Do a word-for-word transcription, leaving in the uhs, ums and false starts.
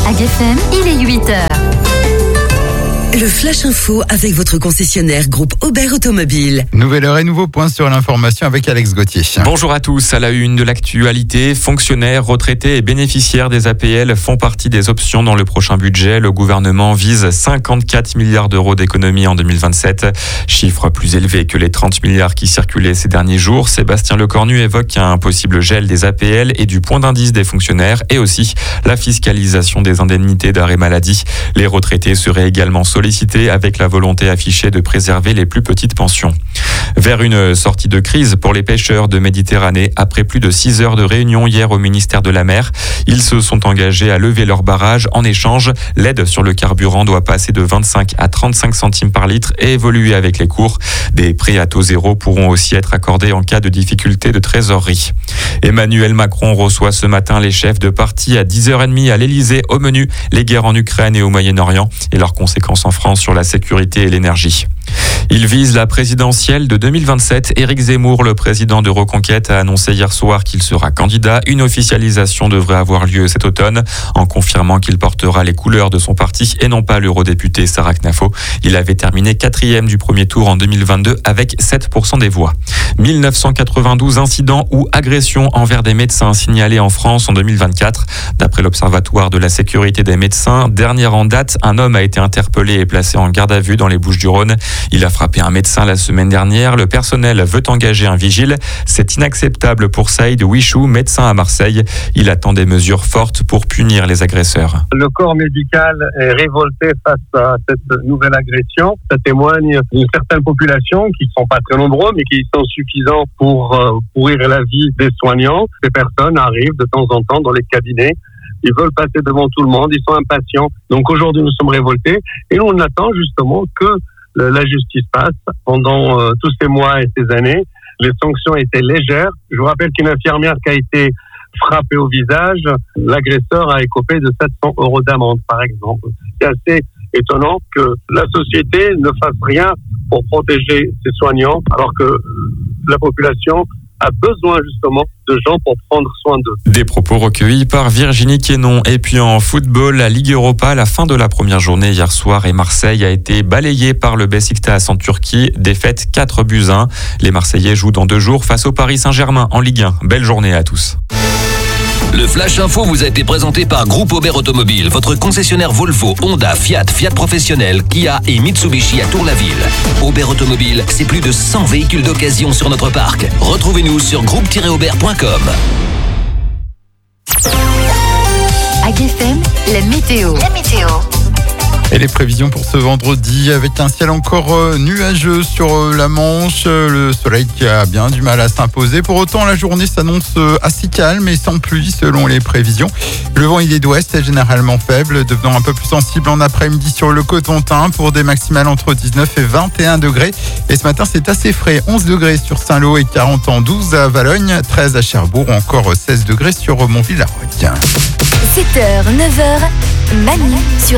À G F M, il est huit heures. Le Flash Info avec votre concessionnaire groupe Aubert Automobile. Nouvelle heure et nouveau point sur l'information avec Alex Gauthier. Bonjour à tous. À la une de l'actualité, fonctionnaires, retraités et bénéficiaires des A P L font partie des options dans le prochain budget. Le gouvernement vise cinquante-quatre milliards d'euros d'économies en deux mille vingt-sept. Chiffre plus élevé que les trente milliards qui circulaient ces derniers jours. Sébastien Lecornu évoque un possible gel des A P L et du point d'indice des fonctionnaires et aussi la fiscalisation des indemnités d'arrêt maladie. Les retraités seraient également sollicités avec la volonté affichée de préserver les plus petites pensions. Vers une sortie de crise pour les pêcheurs de Méditerranée, après plus de six heures de réunion hier au ministère de la Mer, ils se sont engagés à lever leur barrage. En échange, l'aide sur le carburant doit passer de vingt-cinq à trente-cinq centimes par litre et évoluer avec les cours. Des prêts à taux zéro pourront aussi être accordés en cas de difficulté de trésorerie. Emmanuel Macron reçoit ce matin les chefs de parti à dix heures trente à l'Elysée. Au menu, les guerres en Ukraine et au Moyen-Orient et leurs conséquences en France sur la sécurité et l'énergie. Il vise la présidentielle de deux mille vingt-sept. Éric Zemmour, le président de Reconquête, a annoncé hier soir qu'il sera candidat. Une officialisation devrait avoir lieu cet automne, en confirmant qu'il portera les couleurs de son parti et non pas l'eurodéputé Sarah Knafo. Il avait terminé quatrième du premier tour en deux mille vingt-deux avec sept pour cent des voix. mille neuf cent quatre-vingt-douze incidents ou agressions envers des médecins signalés en France en deux mille vingt-quatre. D'après l'Observatoire de la sécurité des médecins, dernière en date, un homme a été interpellé et placé en garde à vue dans les Bouches-du-Rhône. Il a frappé un médecin la semaine dernière. Le personnel veut engager un vigile. C'est inacceptable pour Saïd Wichou, médecin à Marseille. Il attend des mesures fortes pour punir les agresseurs. Le corps médical est révolté face à cette nouvelle agression. Ça témoigne d'une certaine population qui ne sont pas très nombreux, mais qui sont suffisants pour euh, pourrir la vie des soignants. Ces personnes arrivent de temps en temps dans les cabinets. Ils veulent passer devant tout le monde. Ils sont impatients. Donc aujourd'hui, nous sommes révoltés et nous, on attend justement que la justice passe. Pendant euh, tous ces mois et ces années, les sanctions étaient légères. Je vous rappelle qu'une infirmière qui a été frappée au visage, l'agresseur a écopé de sept cents euros d'amende, par exemple. C'est assez étonnant que la société ne fasse rien pour protéger ses soignants, alors que la population a besoin justement de gens pour prendre soin d'eux. Des propos recueillis par Virginie Quénon. Et puis en football, la Ligue Europa, à la fin de la première journée hier soir, et Marseille a été balayé par le Beşiktaş en Turquie. Défaite quatre buts à un. Les Marseillais jouent dans deux jours face au Paris Saint-Germain en Ligue un. Belle journée à tous. Le Flash Info vous a été présenté par Groupe Aubert Automobile, votre concessionnaire Volvo, Honda, Fiat, Fiat Professionnel, Kia et Mitsubishi à Tour-la-Ville. Aubert Automobile, c'est plus de cent véhicules d'occasion sur notre parc. Retrouvez-nous sur groupe tiret aubert point com. À G F M, la météo. La météo. Et les prévisions pour ce vendredi avec un ciel encore euh, nuageux sur euh, la Manche, euh, le soleil qui a bien du mal à s'imposer. Pour autant, la journée s'annonce euh, assez calme et sans pluie selon les prévisions. Le vent il est d'ouest, est généralement faible, devenant un peu plus sensible en après-midi sur le Cotentin pour des maximales entre dix-neuf et vingt et un degrés. Et ce matin, c'est assez frais, onze degrés sur Saint-Lô et quarante en douze à Valogne, treize à Cherbourg, encore seize degrés sur Montvillarroc. sept heures, neuf heures, Manu sur